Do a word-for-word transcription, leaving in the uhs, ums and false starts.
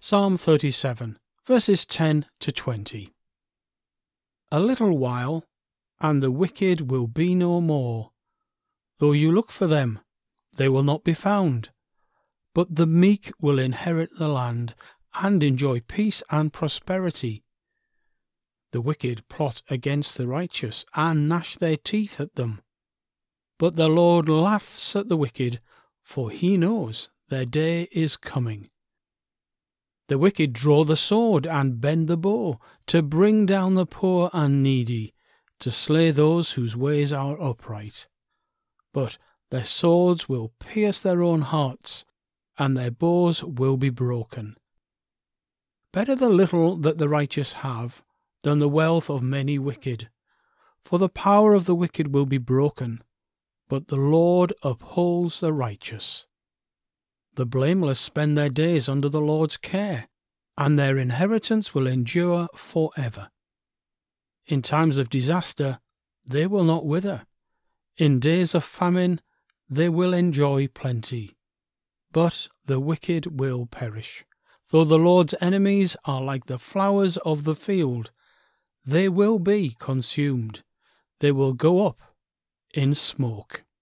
Psalm thirty-seven, verses ten to twenty. A little while, and the wicked will be no more. Though you look for them, they will not be found. But the meek will inherit the land, and enjoy peace and prosperity. The wicked plot against the righteous, and gnash their teeth at them. But the Lord laughs at the wicked, for he knows their day is coming. The wicked draw the sword and bend the bow, to bring down the poor and needy, to slay those whose ways are upright. But their swords will pierce their own hearts, and their bows will be broken. Better the little that the righteous have, than the wealth of many wicked. For the power of the wicked will be broken, but the Lord upholds the righteous. The blameless spend their days under the Lord's care, and their inheritance will endure for ever. In times of disaster they will not wither. In days of famine they will enjoy plenty. But the wicked will perish. Though the Lord's enemies are like the flowers of the field, they will be consumed. They will go up in smoke.